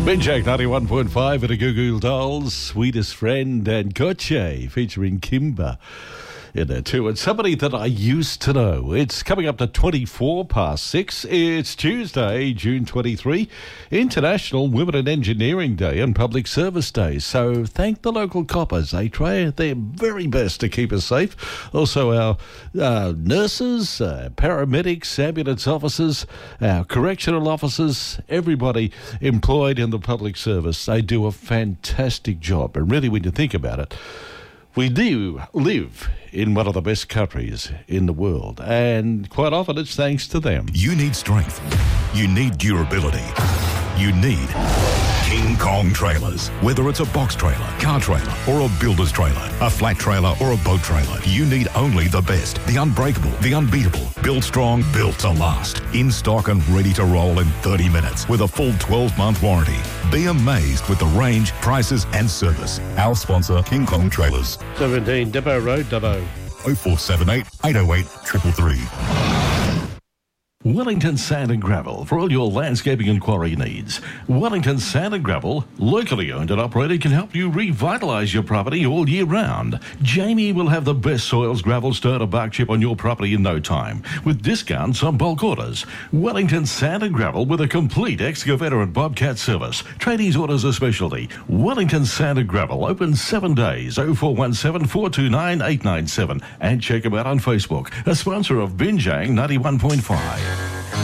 Binjak 91.5 at a Google Dolls, Sweetest Friend and Coche featuring Kimber in there too. And somebody that I used to know. It's coming up to 6:24. It's Tuesday, June 23, International Women in Engineering Day and Public Service Day. So thank the local coppers. They try their very best to keep us safe. Also our nurses, paramedics, ambulance officers, our correctional officers, everybody employed in the public service. They do a fantastic job. And really, when you think about it, we do live in one of the best countries in the world, and quite often it's thanks to them. You need strength. You need durability. You need King Kong trailers. Whether it's a box trailer, car trailer, or a builder's trailer, a flat trailer, or a boat trailer, you need only the best, the unbreakable, the unbeatable. Built strong, built to last. In stock and ready to roll in 30 minutes with a full 12-month warranty. Be amazed with the range, prices, and service. Our sponsor, King Kong Trailers. 17 Depot Road, Dubbo. 0478 808 333. Wellington Sand and Gravel for all your landscaping and quarry needs. Wellington Sand and Gravel, locally owned and operated, can help you revitalise your property all year round. Jamie will have the best soils, gravel, stone or bark chip on your property in no time, with discounts on bulk orders. Wellington Sand and Gravel with a complete excavator and bobcat service. Tradies orders a specialty. Wellington Sand and Gravel, open 7 days, 0417 429 897. And check them out on Facebook, a sponsor of Binjang 91.5.